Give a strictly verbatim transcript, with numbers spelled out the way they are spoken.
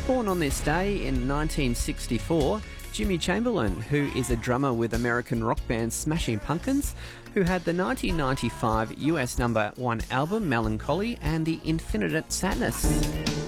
Born on this day in nineteen sixty-four, Jimmy Chamberlin, who is a drummer with American rock band Smashing Pumpkins, who had the nineteen ninety-five U S number one album Melancholy and the Infinite Sadness.